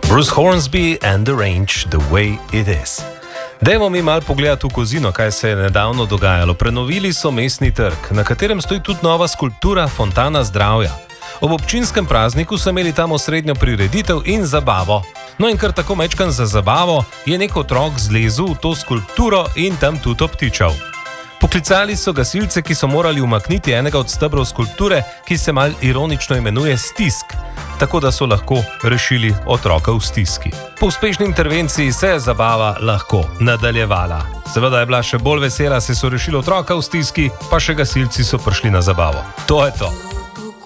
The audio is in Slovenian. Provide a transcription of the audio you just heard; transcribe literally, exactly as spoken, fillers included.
Bruce Hornsby and the Range, The Way It Is. Dajmo mi mal pogledati v Kozino, kaj se je nedavno dogajalo. Prenovili so mestni trg, na katerem stoji tudi nova skulptura Fontana zdravja. Ob občinskem prazniku so imeli tam osrednjo prireditev in zabavo. No in kar tako mečkan za zabavo, je nek otrok zlezel v to skulpturo in tam tudi obtičal. Poklicali so gasilce, ki so morali umakniti enega od stebrov skulpture, ki se mal ironično imenuje Stisk, tako da so lahko rešili otroka v stiski. Po uspešni intervenciji se je zabava lahko nadaljevala. Seveda je bila še bolj vesela, se so rešili otroka v stiski, pa še gasilci so prišli na zabavo. To je to.